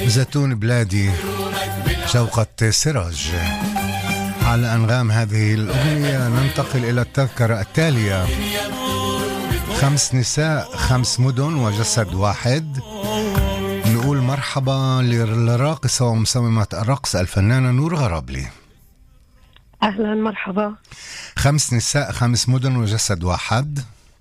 زيتون بلادي شوقة سراج. على أنغام هذه الأغنية ننتقل إلى التذكرة التالية: 5 نساء 5 مدن وجسد واحد. نقول مرحبا للراقصة ومصممة الرقص الفنانة نور غرابلي. أهلا مرحبا. 5 نساء 5 مدن وجسد واحد.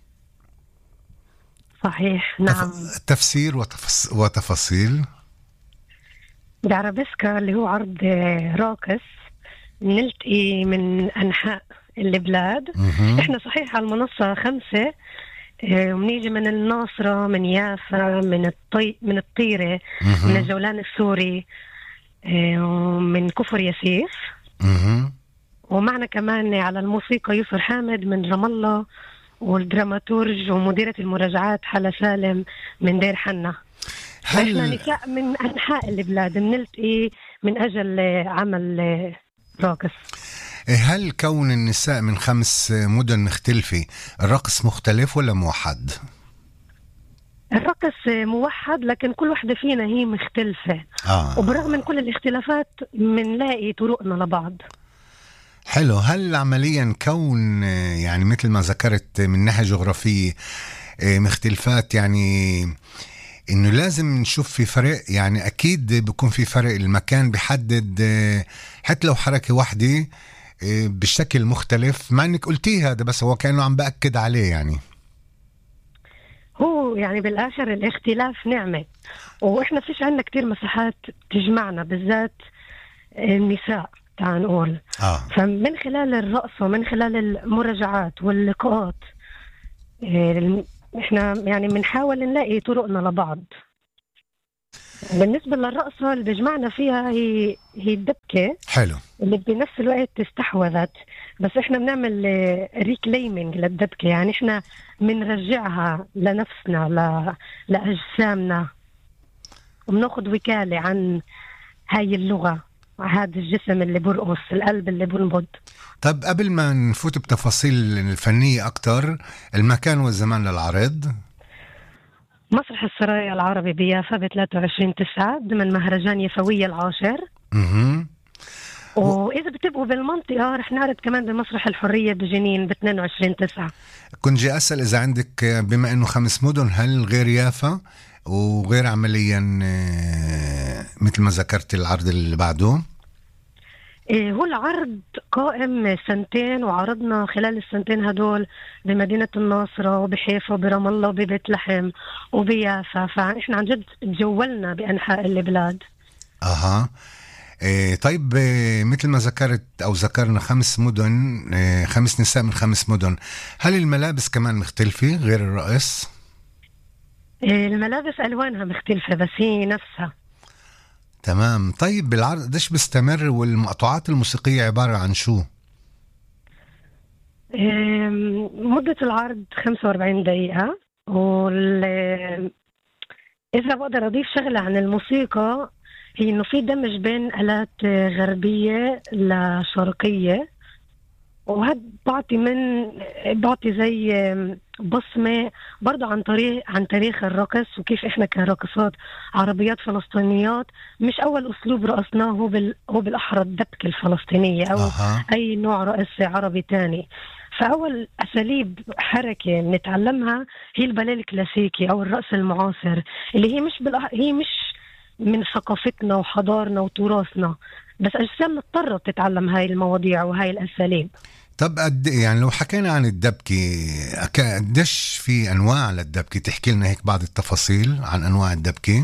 صحيح نعم. تفسير وتفاصيل. بعربسكا اللي هو عرض راقص نلتقي من أنحاء البلاد. إحنا صحيح على المنصة 5 ومنيجي من الناصرة، من يافا، من الطيرة، من الجولان السوري، ومن كفر ياسيف. ومعنا كمان على الموسيقى يسر حامد من رام الله، والدراماتورج ومديرة المراجعات حلا سالم من دير حنا. احنا نساء من أنحاء البلاد بنلتقي من أجل عمل راقص. هل كون النساء من 5 مدن مختلفة الرقص مختلف ولا موحد؟ الرقص موحد، لكن كل واحدة فينا هي مختلفة. وبرغم من كل الاختلافات منلاقي طرقنا لبعض. حلو. هل عمليا كون يعني مثل ما ذكرت من ناحية جغرافية مختلفات، يعني انه لازم نشوف في فرق؟ يعني اكيد بيكون في فرق، المكان بيحدد حتى لو حركة واحدة بشكل مختلف، مع انك قلتي هذا بس هو كأنه عم بأكد عليه. يعني هو يعني بالآخر الاختلاف نعمة، واحنا فيش عندنا كتير مساحات تجمعنا بالذات النساء تعال نقول. فمن خلال الرقص ومن خلال المراجعات واللقاءات احنا يعني بنحاول نلاقي طرقنا لبعض. بالنسبة للرقصة اللي بيجمعنا فيها هي الدبكة. حلو. اللي بنفس الوقت استحوذت، بس احنا بنعمل ريكليمينج للدبكة، يعني احنا بنرجعها لنفسنا لأجسامنا، وبناخد وكالة عن هاي اللغة، هذا الجسم اللي برقص، القلب اللي بنبض. طب قبل ما نفوت بتفاصيل الفنية أكتر، المكان والزمان للعرض؟ مسرح السرايا العربي بيافا ب23/9 ضمن مهرجان يفوية العاشر. وإذا بتبقوا بالمنطقة رح نعرض كمان بمسرح الحرية بجنين ب22/9. كنت جي أسأل إذا عندك، بما أنه 5 مدن، هل غير يافا وغير عمليا مثل ما ذكرت العرض اللي بعده؟ هو العرض قائم 2 وعرضنا خلال السنتين هدول بمدينة الناصرة وبحيفا وبرام الله وببيت لحم وبيافا، فإحنا عن جد تجولنا بأنحاء البلاد. طيب مثل ما ذكرت أو ذكرنا 5 مدن، 5 نساء من 5 مدن، هل الملابس كمان مختلفة غير الرقص؟ الملابس ألوانها مختلفة بس هي نفسها. تمام. طيب بالعرض قديش بيستمر، والمقطوعات الموسيقية عبارة عن شو؟ مدة العرض 45 دقيقة. إذا بقدر أضيف شغلة عن الموسيقى، هي إنه في دمج بين آلات غربية لشرقية، وهذا بعطي زي بصمة برضو عن تاريخ الرقص، وكيف إحنا كراقصات عربيات فلسطينيات مش أول أسلوب رقصناه هو بالأحرى الدبكة الفلسطينية أو أي نوع رقص عربي تاني. فأول أساليب حركة نتعلمها هي الباليه الكلاسيكي أو الرقص المعاصر، اللي هي مش من ثقافتنا وحضارنا وتراثنا، بس أجسامنا اضطرت تتعلم هاي المواضيع وهاي الأساليب. طب يعني لو حكينا عن الدبكة، قديش في أنواع للدبكة؟ تحكي لنا هيك بعض التفاصيل عن أنواع الدبكة.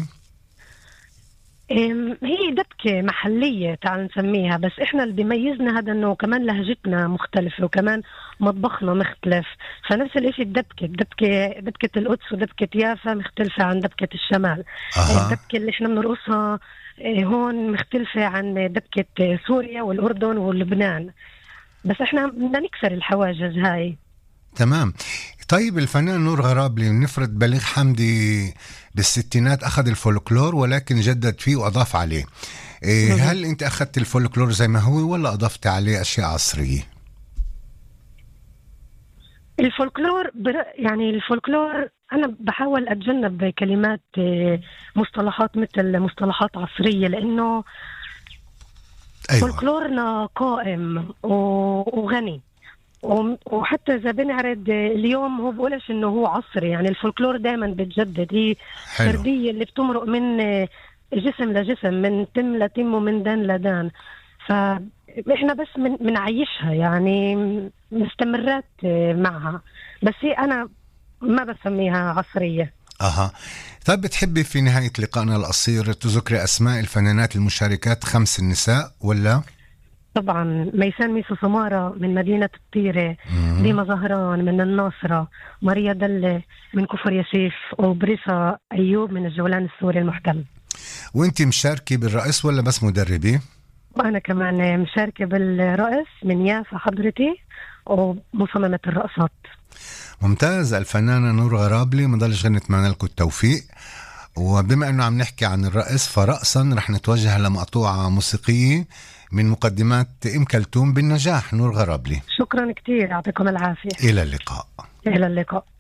هي دبكة محلية تعال نسميها، بس إحنا اللي بيميزنا هذا إنه كمان لهجتنا مختلفة وكمان مطبخنا مختلف. فنفس الإشي دبكة القدس ودبكة يافا مختلفة عن دبكة الشمال. الدبكة اللي إحنا بنرقصها هون مختلفة عن دبكة سوريا والأردن ولبنان، بس إحنا بدنا نكسر الحواجز هاي. تمام. طيب الفنان نور غرابلي، نفرض بليغ حمدي بالستينات أخذ الفولكلور ولكن جدد فيه وأضاف عليه، هل أنت أخذت الفولكلور زي ما هو ولا أضفت عليه أشياء عصرية؟ الفولكلور يعني الفولكلور أنا بحاول أتجنب كلمات مصطلحات مثل مصطلحات عصرية، لأنه أيوة. فولكلورنا قائم وغني، وحتى إذا بنعرض اليوم هو بقولش إنه هو عصري، يعني الفولكلور دائما بتجدد، هي حلو. فردية اللي بتمرق من جسم لجسم، من تم لتم ومن دان لدان. فإحنا بس منعيشها، يعني مستمرات معها، بس هي أنا ما بسميها عصرية. أها. طيب بتحبي في نهاية لقائنا القصير تذكري أسماء الفنانات المشاركات 5 النساء ولا؟ طبعا ميسان ميسو سمارة من مدينة الطيرة، ديما زهران من الناصرة، ماريا دلة من كفر ياسيف، وبريسا أيوب من الجولان السوري المحتل. وانتي مشاركة بالرقص ولا بس مدربة؟ وأنا كمان مشاركة بالرقص من يافا حضرتي، ومصممة الرقصات. ممتاز. الفنانة نور غرابلي، مضلش نتمنى لكم التوفيق. وبما أنه عم نحكي عن الرقص، فرقصا رح نتوجه لمقطوعة موسيقية من مقدمات أم كلثوم بالنجاح، نور غرابلي. شكرا كتير، يعطيكم العافية. إلى اللقاء. إلى اللقاء.